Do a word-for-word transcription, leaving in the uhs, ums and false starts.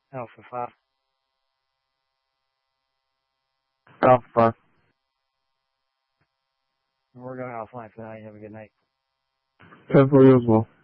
Alpha five. Alpha five. We're going offline for the night. Have a good night. ten for you as well.